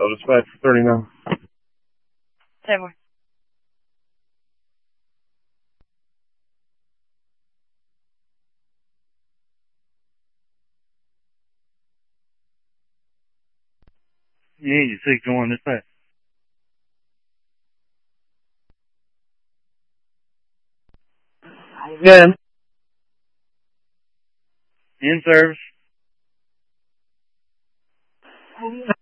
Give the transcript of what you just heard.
I'll dispatch 39. 10-4. Yeah, 6-1, dispatch. Again. In service.